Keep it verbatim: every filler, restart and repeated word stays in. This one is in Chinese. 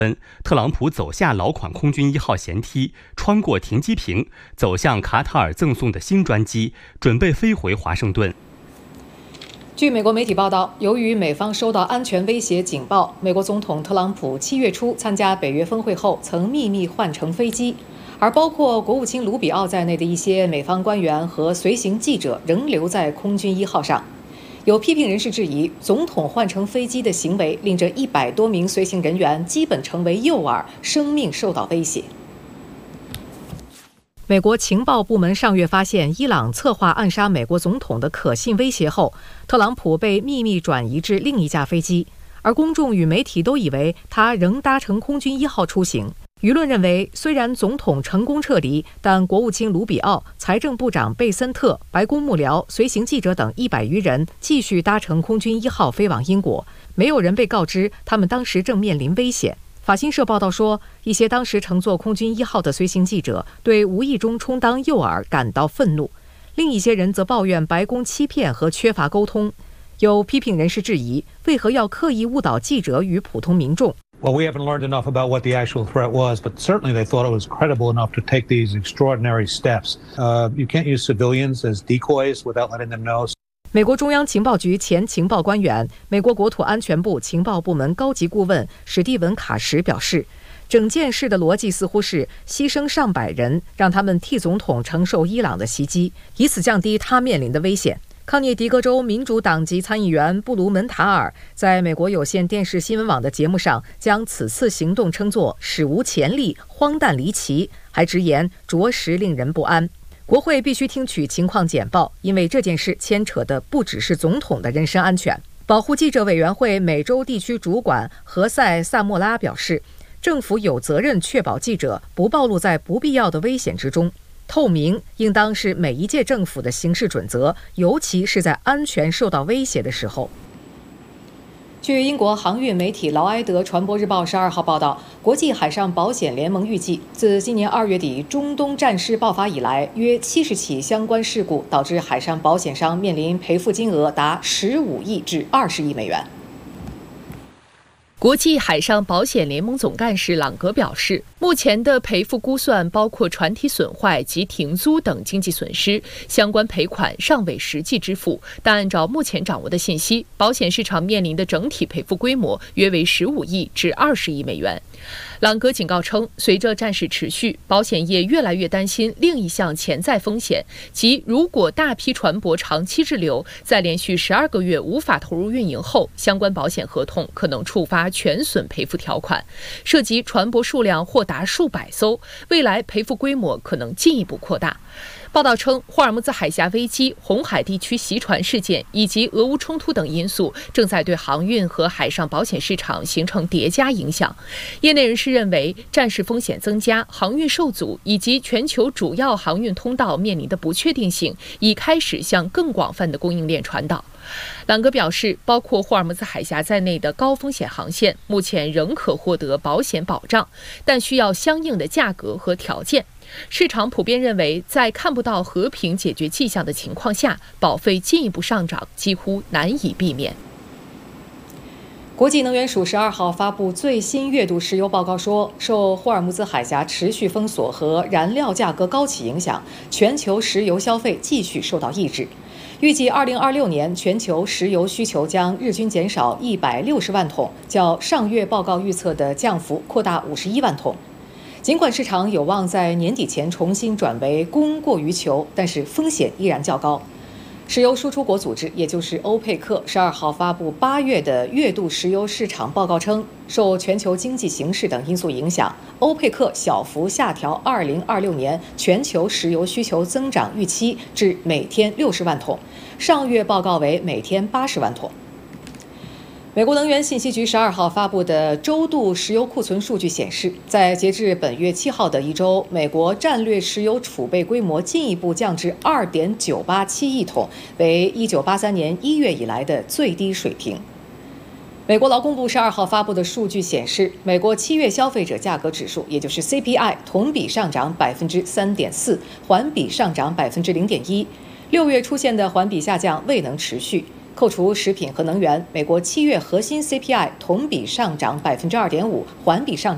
特朗普走下老款空军一号舷梯，穿过停机坪，走向卡塔尔赠送的新专机，准备飞回华盛顿。 据美国媒体报道，由于美方收到安全威胁警报，美国总统特朗普七月初参加北约峰会后，曾秘密换乘飞机，而包括国务卿卢比奥在内的一些美方官员和随行记者仍留在空军一号上。有批评人士质疑，总统换乘飞机的行为令这一百多名随行人员基本成为诱饵，生命受到威胁。美国情报部门上月发现伊朗策划暗杀美国总统的可信威胁后，特朗普被秘密转移至另一架飞机，而公众与媒体都以为他仍搭乘空军一号出行。舆论认为，虽然总统成功撤离，但国务卿卢比奥、财政部长贝森特、白宫幕僚、随行记者等一百余人继续搭乘空军一号飞往英国，没有人被告知他们当时正面临危险。法新社报道说，一些当时乘坐空军一号的随行记者对无意中充当诱饵感到愤怒，另一些人则抱怨白宫欺骗和缺乏沟通。有批评人士质疑，为何要刻意误导记者与普通民众 ？Well, we haven't learned enough about what the actual threat was, but certainly they thought it was credible enough to take these extraordinary steps. Uh, you can't use civilians as decoys without letting them know. 美国中央情报局前情报官员、美国国土安全部情报部门高级顾问史蒂文·卡什表示，整件事的逻辑似乎是牺牲上百人，让他们替总统承受伊朗的袭击，以此降低他面临的危险。康涅狄格州民主党籍参议员布卢门塔尔在美国有线电视新闻网的节目上将此次行动称作史无前例、荒诞离奇，还直言着实令人不安。国会必须听取情况简报，因为这件事牵扯的不只是总统的人身安全。保护记者委员会美洲地区主管何塞·萨莫拉表示，政府有责任确保记者不暴露在不必要的危险之中。透明应当是每一届政府的行事准则，尤其是在安全受到威胁的时候。据英国航运媒体劳埃德传播日报十二号报道，国际海上保险联盟预计，自今年二月底中东战事爆发以来，约七十起相关事故导致海上保险商面临赔付金额达十五亿至二十亿美元。 国际海上保险联盟总干事朗格表示，目前的赔付估算包括船体损坏及停租等经济损失，相关赔款尚未实际支付，但按照目前掌握的信息，保险市场面临的整体赔付规模约为十五亿至二十亿美元。朗格警告称，随着战事持续，保险业越来越担心另一项潜在风险，即如果大批船舶长期滞留，在连续十二个月无法投入运营后，相关保险合同可能触发全损赔付条款，涉及船舶数量或达数百艘，未来赔付规模可能进一步扩大。报道称，霍尔木兹海峡危机、红海地区袭船事件以及俄乌冲突等因素正在对航运和海上保险市场形成叠加影响。业内人士认为，战事风险增加、航运受阻以及全球主要航运通道面临的不确定性，已开始向更广泛的供应链传导。朗格表示，包括霍尔木兹海峡在内的高风险航线目前仍可获得保险保障，但需要相应的价格和条件。市场普遍认为，在看不到和平解决迹象的情况下，保费进一步上涨几乎难以避免。 国际能源署十二号发布最新月度石油报告说，受霍尔木兹海峡持续封锁和燃料价格高企影响，全球石油消费继续受到抑制。预计二零二六年全球石油需求将日均减少一百六十万桶，较上月报告预测的降幅扩大五十一万桶。尽管市场有望在年底前重新转为供过于求，但是风险依然较高。石油输出国组织，也就是欧佩克，十二号发布八月的月度石油市场报告称，受全球经济形势等因素影响，欧佩克小幅下调二零二六年全球石油需求增长预期至每天六十万桶，上月报告为每天八十万桶。美国能源信息局十二号发布的周度石油库存数据显示，在截至本月七号的一周，美国战略石油储备规模进一步降至二点九八七亿桶，为一九八三年一月以来的最低水平。美国劳工部十二号发布的数据显示，美国七月消费者价格指数，也就是 C P I， 同比上涨百分之三点四，环比上涨百分之零点一。六月出现的环比下降未能持续。扣除食品和能源，美国七月核心 C P I 同比上涨百分之二点五，环比上涨